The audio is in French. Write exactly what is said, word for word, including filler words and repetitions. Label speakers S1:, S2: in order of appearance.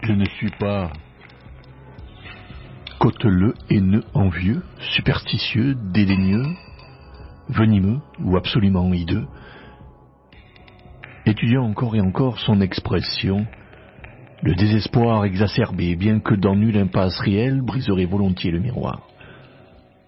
S1: Je ne suis pas cauteleux, haineux, envieux, superstitieux, dédaigneux, venimeux ou absolument hideux. Étudiant encore et encore son expression, le désespoir exacerbé, bien que dans nulle impasse réelle, briserait volontiers le miroir.